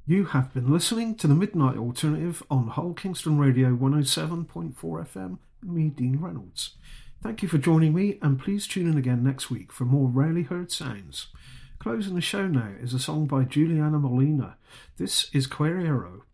You have been listening to the Midnight Alternative on Hull Kingston Radio 107.4 FM, me, Dean Reynolds. Thank you for joining me, and please tune in again next week for more rarely heard sounds. Closing the show now is a song by Juliana Molina. This is Queriero.